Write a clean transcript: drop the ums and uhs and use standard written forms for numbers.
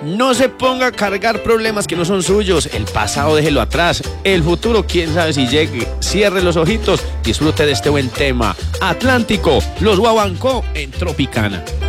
No se ponga a cargar problemas que no son suyos. El pasado déjelo atrás. El futuro, quién sabe si llegue. Cierre los ojitos. Disfrute de este buen tema. Atlántico, los Guaguancó en Tropicana.